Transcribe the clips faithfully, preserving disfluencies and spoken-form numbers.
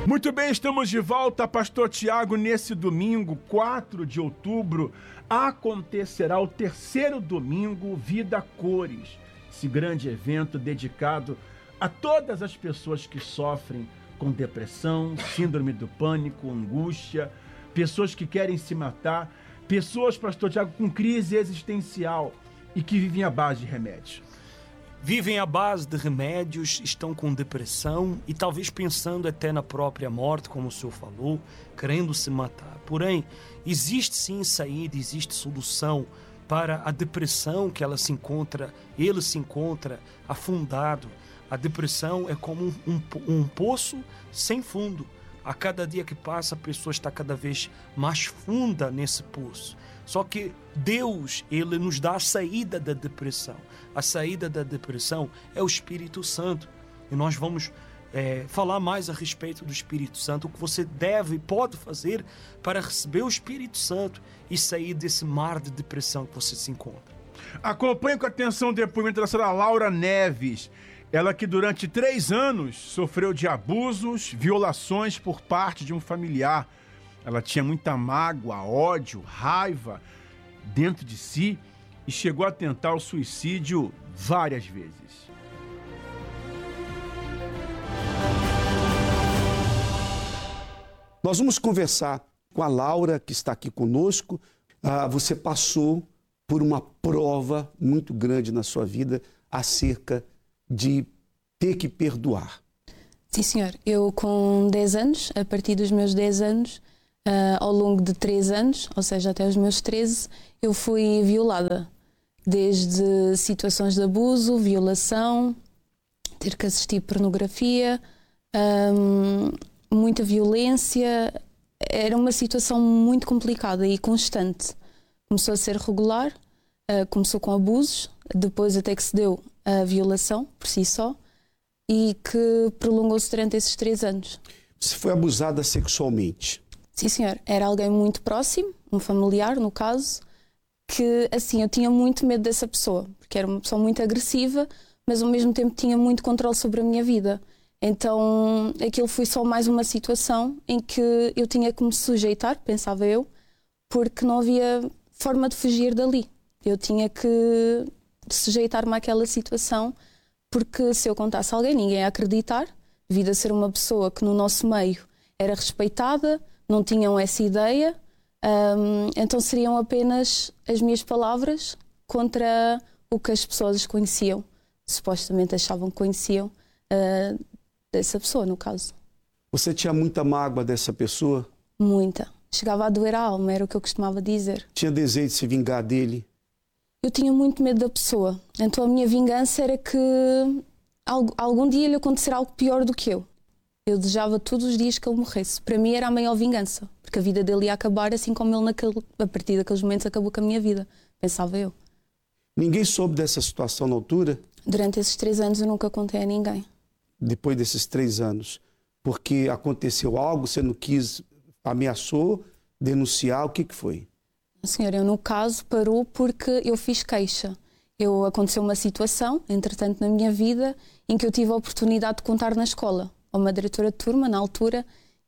Muito bem, estamos de volta, Pastor Tiago. Nesse domingo, quatro de outubro, acontecerá o terceiro domingo Vida Cores, esse grande evento dedicado a todas as pessoas que sofrem com depressão, síndrome do pânico, angústia, pessoas que querem se matar, pessoas, Pastor Tiago, com crise existencial e que vivem à base de remédios. Vivem à base de remédios, estão com depressão e talvez pensando até na própria morte, como o senhor falou, querendo se matar. Porém, existe sim saída, existe solução para a depressão que ela se encontra, ele se encontra afundado. A depressão é como um, um, um poço sem fundo. A cada dia que passa, a pessoa está cada vez mais funda nesse poço. Só que Deus, Ele nos dá a saída da depressão. A saída da depressão é o Espírito Santo. E nós vamos é, falar mais a respeito do Espírito Santo, o que você deve e pode fazer para receber o Espírito Santo e sair desse mar de depressão que você se encontra. Acompanhe com atenção o depoimento da senhora Laura Neves. Ela que durante três anos sofreu de abusos, violações por parte de um familiar. Ela tinha muita mágoa, ódio, raiva dentro de si e chegou a tentar o suicídio várias vezes. Nós vamos conversar com a Laura, que está aqui conosco. Ah, você passou por uma prova muito grande na sua vida acerca de ter que perdoar. Sim, senhor. Eu com dez anos, a partir dos meus dez anos, uh, ao longo de três anos, ou seja, até os meus treze, eu fui violada. Desde situações de abuso, violação, ter que assistir pornografia, um, muita violência. Era uma situação muito complicada e constante. Começou a ser regular, uh, começou com abusos, depois até que se deu a violação por si só e que prolongou-se durante esses três anos. Você foi abusada sexualmente? Sim, senhor. Era alguém muito próximo, um familiar, no caso, que, assim, eu tinha muito medo dessa pessoa, porque era uma pessoa muito agressiva, mas ao mesmo tempo tinha muito controle sobre a minha vida. Então, aquilo foi só mais uma situação em que eu tinha que me sujeitar, pensava eu, porque não havia forma de fugir dali. Eu tinha que sujeitar-me àquela situação, porque se eu contasse a alguém, ninguém ia acreditar, devido a ser uma pessoa que no nosso meio era respeitada, não tinham essa ideia, um, então seriam apenas as minhas palavras contra o que as pessoas conheciam, supostamente achavam que conheciam uh, dessa pessoa, no caso. Você tinha muita mágoa dessa pessoa? Muita. Chegava a doer a alma, era o que eu costumava dizer. Tinha desejo de se vingar dele? Eu tinha muito medo da pessoa, então a minha vingança era que algum dia lhe acontecer algo pior do que eu. Eu desejava todos os dias que ele morresse. Para mim era a maior vingança, porque a vida dele ia acabar assim como ele naquele, a partir daqueles momentos acabou com a minha vida, pensava eu. Ninguém soube dessa situação na altura? Durante esses três anos eu nunca contei a ninguém. Depois desses três anos, porque aconteceu algo, você não quis, ameaçou denunciar, o que que foi? Senhora, eu no caso parou porque eu fiz queixa. Eu, aconteceu uma situação, entretanto, na minha vida, em que eu tive a oportunidade de contar na escola, a uma diretora de turma, na altura,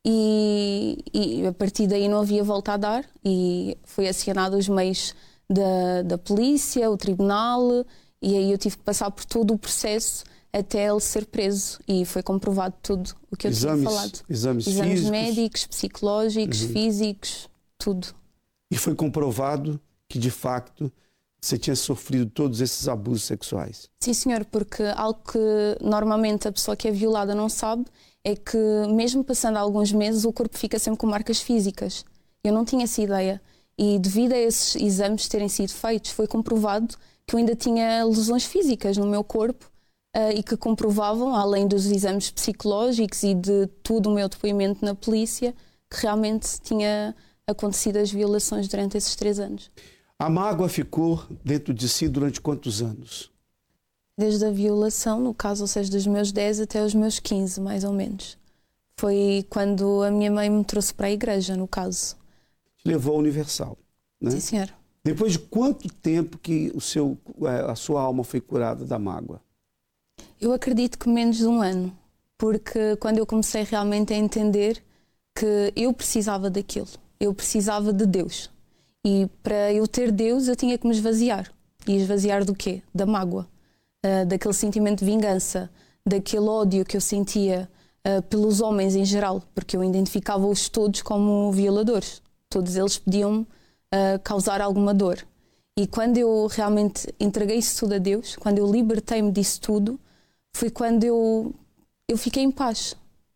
e, e a partir daí não havia volta a dar, e foi acionado os meios da, da polícia, o tribunal, e aí eu tive que passar por todo o processo até ele ser preso, e foi comprovado tudo o que eu exames, tinha falado. Exames, exames físicos, médicos, psicológicos, uhum. físicos, tudo. E foi comprovado que, de facto, você tinha sofrido todos esses abusos sexuais? Sim, senhor, porque algo que normalmente a pessoa que é violada não sabe é que, mesmo passando alguns meses, o corpo fica sempre com marcas físicas. Eu não tinha essa ideia. E devido a esses exames terem sido feitos, foi comprovado que eu ainda tinha lesões físicas no meu corpo uh, e que comprovavam, além dos exames psicológicos e de todo o meu depoimento na polícia, que realmente tinha acontecido as violações durante esses três anos. A mágoa ficou dentro de si durante quantos anos? Desde a violação, no caso, ou seja, dos meus dez até os meus quinze, mais ou menos. Foi quando a minha mãe me trouxe para a igreja, no caso. Te levou ao Universal, né? Sim, senhor. Depois de quanto tempo que o seu, a sua alma foi curada da mágoa? Eu acredito que menos de um ano, porque quando eu comecei realmente a entender que eu precisava daquilo, eu precisava de Deus. E para eu ter Deus eu tinha que me esvaziar. E esvaziar do quê? Da mágoa, uh, daquele sentimento de vingança, daquele ódio que eu sentia uh, pelos homens em geral, porque eu identificava-os todos como violadores. Todos eles podiam uh, causar alguma dor. E quando eu realmente entreguei isso tudo a Deus, quando eu libertei-me disso tudo, foi quando eu, eu fiquei em paz.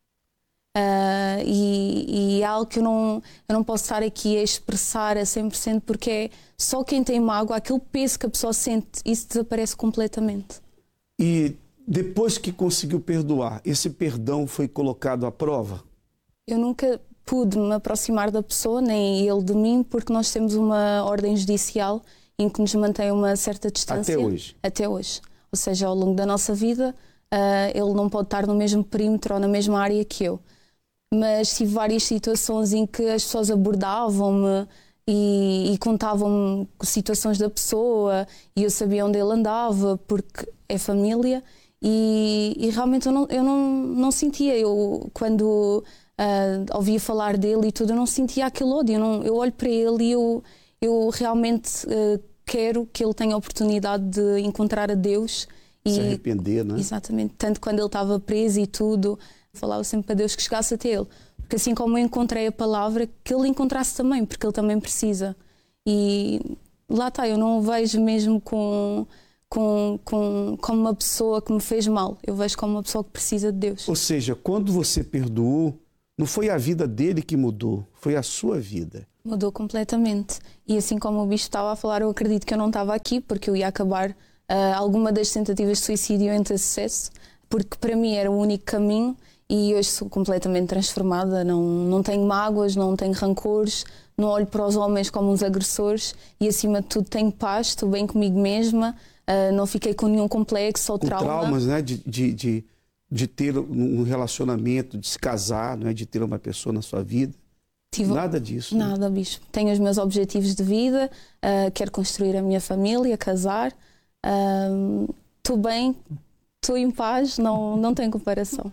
Uh, e, e é algo que eu não, eu não posso estar aqui a expressar a cem por cento, porque é só quem tem mágoa, aquele peso que a pessoa sente, isso desaparece completamente. E depois que conseguiu perdoar, esse perdão foi colocado à prova? Eu nunca pude me aproximar da pessoa, nem ele de mim, porque nós temos uma ordem judicial em que nos mantém uma certa distância. Até hoje? Até hoje. Ou seja, ao longo da nossa vida, uh, ele não pode estar no mesmo perímetro ou na mesma área que eu. Mas tive várias situações em que as pessoas abordavam-me e, e contavam-me situações da pessoa e eu sabia onde ele andava, porque é família, e, e realmente eu não, eu não, não sentia. Eu, quando uh, ouvia falar dele e tudo, eu não sentia aquele ódio. Eu, não, eu olho para ele e eu, eu realmente uh, quero que ele tenha a oportunidade de encontrar a Deus. E, se arrepender, não é? Exatamente. Tanto quando ele estava preso e tudo, falava sempre para Deus que chegasse até ele. Porque assim como eu encontrei a palavra, que ele encontrasse também, porque ele também precisa. E lá está, eu não o vejo mesmo com, com, com, como uma pessoa que me fez mal. Eu vejo como uma pessoa que precisa de Deus. Ou seja, quando você perdoou, não foi a vida dele que mudou, foi a sua vida. Mudou completamente. E assim como o bicho estava a falar, eu acredito que eu não estava aqui, porque eu ia acabar uh, alguma das tentativas de suicídio em ter sucesso, porque para mim era o único caminho. E hoje sou completamente transformada, não, não tenho mágoas, não tenho rancores, não olho para os homens como uns agressores e acima de tudo tenho paz, estou bem comigo mesma, uh, não fiquei com nenhum complexo ou com trauma. traumas, né? de, de, de, de ter um relacionamento, de se casar, né? De ter uma pessoa na sua vida. Tive... Nada disso. Nada, né? Bicho. Tenho os meus objetivos de vida, uh, quero construir a minha família, casar, uh, estou bem, estou em paz, não, não tenho comparação.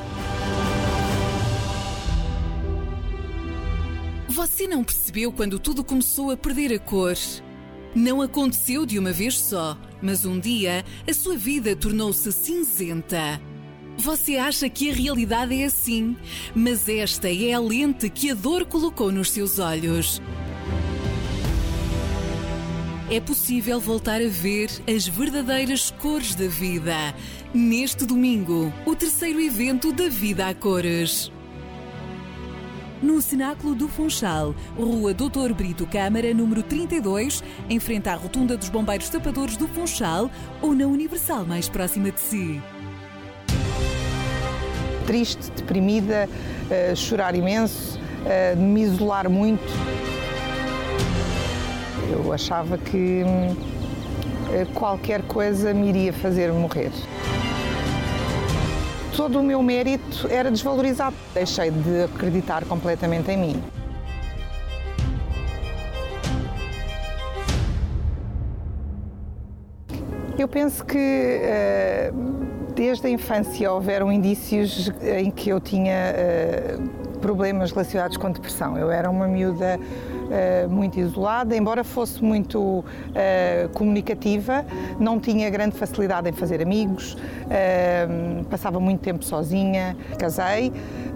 Você não percebeu quando tudo começou a perder a cor? Não aconteceu de uma vez só, mas um dia a sua vida tornou-se cinzenta. Você acha que a realidade é assim, mas esta é a lente que a dor colocou nos seus olhos. É possível voltar a ver as verdadeiras cores da vida. Neste domingo, o terceiro evento da Vida a Cores. No Cenáculo do Funchal, Rua doutor Brito Câmara, número trinta e dois, em frente à Rotunda dos Bombeiros Tapadores do Funchal ou na Universal mais próxima de si. Triste, deprimida, uh, chorar imenso, uh, me isolar muito. Eu achava que uh, qualquer coisa me iria fazer morrer. Todo o meu mérito era desvalorizado. Deixei de acreditar completamente em mim. Eu penso que desde a infância houveram indícios em que eu tinha problemas relacionados com depressão. Eu era uma miúda Uh, muito isolada, embora fosse muito uh, comunicativa, não tinha grande facilidade em fazer amigos, uh, passava muito tempo sozinha, casei,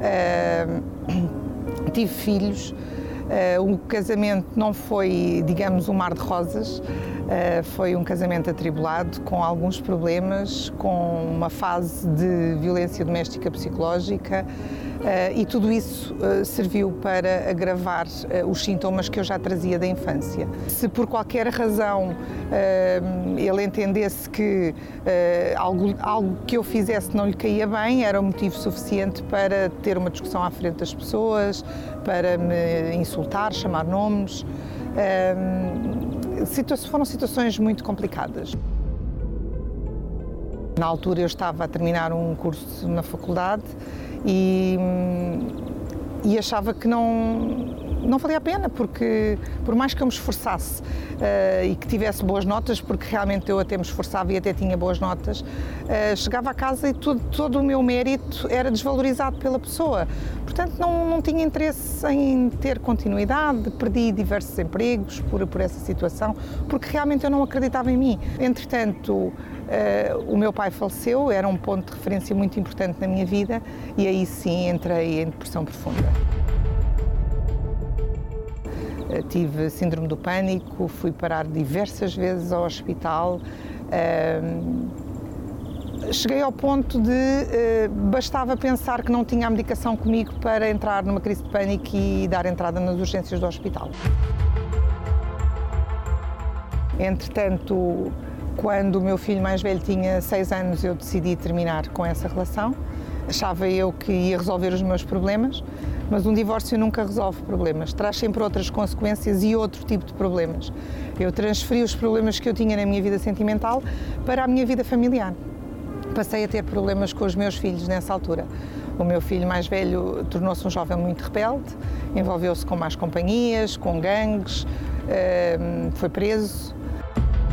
uh, tive filhos. Uh, o casamento não foi, digamos, um mar de rosas, uh, foi um casamento atribulado, com alguns problemas, com uma fase de violência doméstica psicológica. Uh, e tudo isso uh, serviu para agravar uh, os sintomas que eu já trazia da infância. Se por qualquer razão uh, ele entendesse que uh, algo, algo que eu fizesse não lhe caía bem, era um motivo suficiente para ter uma discussão à frente das pessoas, para me insultar, chamar nomes. Uh, situa- foram situações muito complicadas. Na altura eu estava a terminar um curso na faculdade e e achava que não, não valia a pena, porque por mais que eu me esforçasse uh, e que tivesse boas notas, porque realmente eu até me esforçava e até tinha boas notas, uh, chegava a casa e todo, todo o meu mérito era desvalorizado pela pessoa. Portanto, não, não tinha interesse em ter continuidade, perdi diversos empregos por, por essa situação, porque realmente eu não acreditava em mim. Entretanto, uh, o meu pai faleceu, era um ponto de referência muito importante na minha vida, e aí sim entrei em depressão profunda. Uh, tive síndrome do pânico, fui parar diversas vezes ao hospital. Uh, Cheguei ao ponto de uh, bastava pensar que não tinha a medicação comigo para entrar numa crise de pânico e dar entrada nas urgências do hospital. Entretanto, quando o meu filho mais velho tinha seis anos, eu decidi terminar com essa relação. Achava eu que ia resolver os meus problemas, mas um divórcio nunca resolve problemas, traz sempre outras consequências e outro tipo de problemas. Eu transferi os problemas que eu tinha na minha vida sentimental para a minha vida familiar. Passei a ter problemas com os meus filhos nessa altura. O meu filho mais velho tornou-se um jovem muito rebelde, envolveu-se com más companhias, com gangues, foi preso.